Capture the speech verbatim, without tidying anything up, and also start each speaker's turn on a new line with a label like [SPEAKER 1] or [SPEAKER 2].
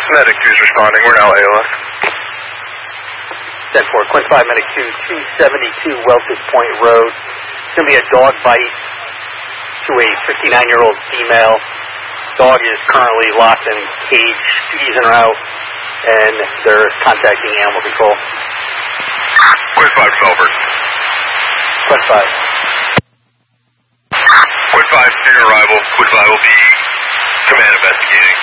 [SPEAKER 1] Medic two's responding. We're now A L S.
[SPEAKER 2] ten four, Quint five, Medic two, two seventy-two Welted Point Road. It's going to be a dog bite to a fifty-nine-year-old female. Dog is currently locked in cage. Duties en route, and they're contacting animal control.
[SPEAKER 1] Quint five, Melbourne.
[SPEAKER 2] Quint five.
[SPEAKER 1] Quint five, near arrival. Quint five will be command investigating.